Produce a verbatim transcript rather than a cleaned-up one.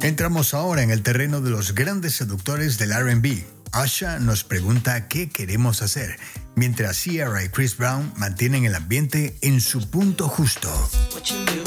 Entramos ahora en el terreno de los grandes seductores del R and B. Usher nos pregunta qué queremos hacer, mientras Ciara y Chris Brown mantienen el ambiente en su punto justo. What you do?